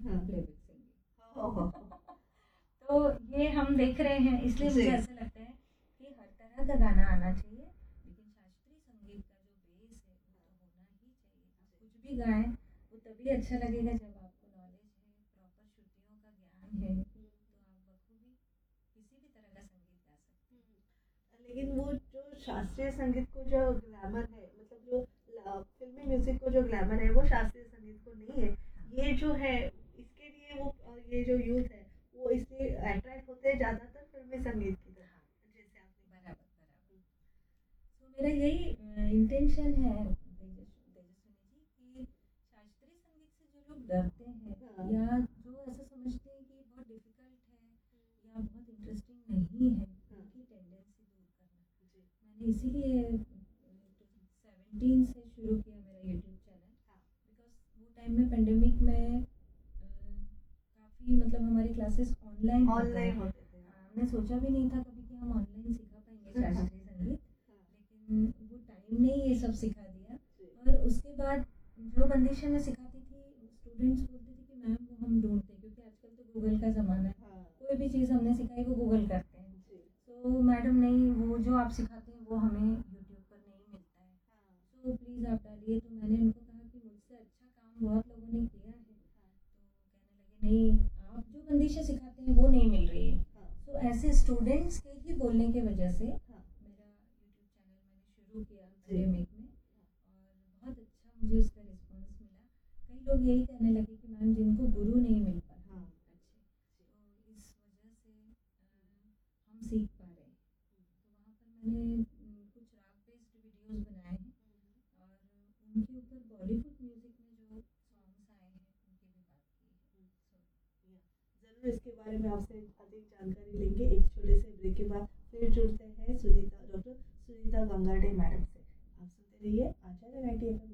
Playback singing. तो ये हम देख रहे हैं, इसलिए मुझे ऐसा लगता है कि हर तरह का गाना आना चाहिए, लेकिन शास्त्रीय संगीत का जो बेस है वो तो होना ही चाहिए। आप कुछ भी गाएं वो तभी अच्छा लगेगा जब आपको नॉलेज है, प्रॉपर श्रुतियों का ज्ञान है, तो आप बखूबी किसी भी तरह का संगीत गा सकते हैं। लेकिन वो जो शास्त्रीय संगीत को जो ग्लैमर है, मतलब जो फिल्मी म्यूजिक को जो ग्लैमर है वो शास्त्रीय संगीत को नहीं है। ये जो है इसके लिए वो ये जो यूथ है वो इसलिए अट्रैक्ट होते हैं ज्यादातर फिल्मी संगीत की तरफ, जैसे आपने बराबर बराबर। तो मेरा यही इंटेंशन है तेजस्विनी जी कि शास्त्रीय संगीत से जो लोग डरते हैं या जो ऐसा समझते हैं कि बहुत डिफिकल्ट है या बहुत इंटरेस्टिंग नहीं है, उनकी टेंडेंसी दूर करना। मैंने इसीलिए 2017 से शुरू किया मेरा यूट्यूब चैनल, बिकॉज वो टाइम में पेंडेमिक में काफ़ी मतलब हमारी क्लासेस ऑनलाइन होते थे। हमने सोचा भी नहीं था कभी कि हम ऑनलाइन सिखा पाएंगे शास्त्रीय संगीत, लेकिन वो टाइम ने ये सब सिखा दिया। और उसके बाद जो बंदिशें मैं सिखाती थी, स्टूडेंट्स बोलते थे कि मैम वो हम ढूंढते, क्योंकि आजकल तो गूगल का ज़माना है, कोई भी चीज़ हमने सिखाई वो गूगल करते हैं। तो मैडम नहीं, वो जो आप सिखाते हैं वो हमें यूट्यूब पर नहीं मिलता है, तो प्लीज़ आप डालिए। तो मैंने उनको कहा कि मुझसे अच्छा काम बहुत लोगों ने किया है, तो कहने लगे नहीं, आप जो बंदिशें सिखाते हैं वो नहीं मिल रही है। तो ऐसे स्टूडेंट्स के ही बोलने की वजह से मेरा यूट्यूब चैनल मैंने शुरू किया पेंडेमिक में, और बहुत अच्छा मुझे उसका रिस्पांस मिला। कई लोग यही कहने लगे कि मैम जिनको गुरु नहीं मिल पाते अच्छे, तो इस वजह से हम सीख पा रहे हैं। तो वहाँ पर मैंने कुछ राग बेस्ड वीडियोस बनाए हैं, और उनके ऊपर बॉलीवुड म्यूज़िक में जो सॉन्ग्स आए हैं उनकी भी बात की है। जरूर इसके बारे में आपसे अधिक जानकारी लेंगे एक छोटे से ब्रेक के बाद। फिर जुड़ते हैं डॉक्टर सुनीता गंगाडे मैडम से। आप सुनते रहिए आचार्य 90 FM।